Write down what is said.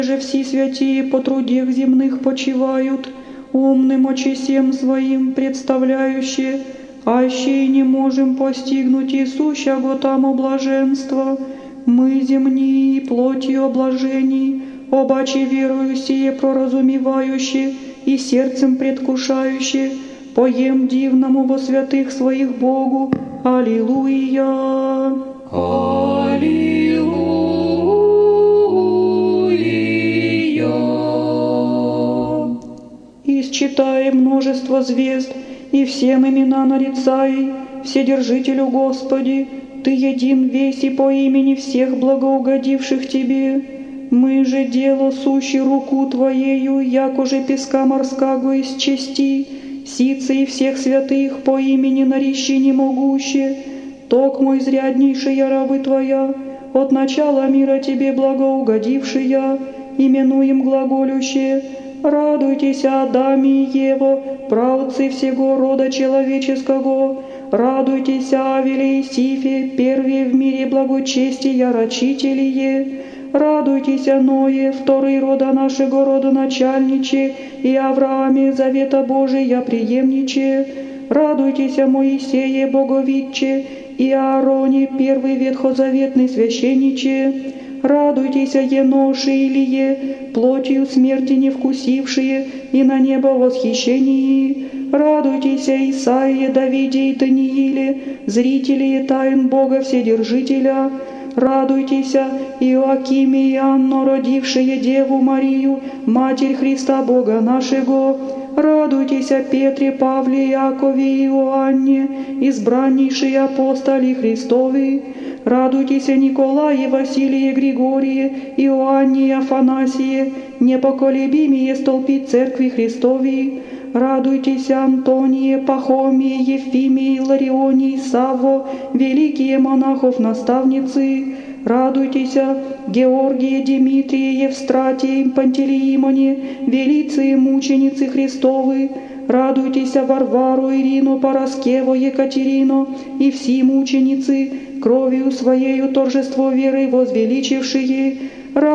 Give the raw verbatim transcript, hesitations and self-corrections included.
же все святые по трудах земных почивают, умным очи всем своим представляющие, аще и не можем постигнуть и сущего там блаженства. Мы земные плотью облажений, обаче верою сие проразумевающие и сердцем предвкушающие, поем дивному во святых своих Богу. Аллилуйя! Аллилуйя! Исчитаем множество звезд, и всем имена нарицай, Вседержителю Господи, Ты един весь и по имени всех благоугодивших Тебе. Мы же дело сущи руку Твоею, якоже песка морского из части, сицы и всех святых по имени нарищи не могуще. Ток мой зряднейшая рабы Твоя, от начала мира Тебе благоугодившая, именуем глаголющие. Радуйтесь, Адаме и Ево, правцы всего рода человеческого. Радуйтесь, Авеле и Сифе, первые в мире благочестия рачителие. Радуйтесь, Ное, второй рода нашего рода начальниче, и Аврааме завета Божия преемниче. Радуйтесь, Моисее боговидче, и Аароне первый ветхозаветный священниче. Радуйтесь, Еноше Илие, плотью смерти не вкусившие, и на небо восхищении. Радуйтесь, Исаие, Давиде и Данииле, зрители тайн Бога Вседержителя. Радуйтесь, Иоакиме и Анно, родившие Деву Марию, Матерь Христа Бога нашего. Радуйтесь, Петре, Павле, Якове и Иоанне, избраннейшие апостоли Христовы. Радуйтесь, Николае, Василии, Григории, Иоанне и Афанасии, непоколебимые столпы Церкви Христовой. Радуйтесь, Антоние, Пахомие, Ефимии, Ларионии, Савво, великие монахов-наставницы. Радуйтесь, Георгие, Дмитрие, Евстратие, Пантелеимоне, велицы и мученицы Христовы. Радуйтесь, Варвару, Ирину, Параскеву, Екатерину и все мученицы, кровью своею торжество веры возвеличившие.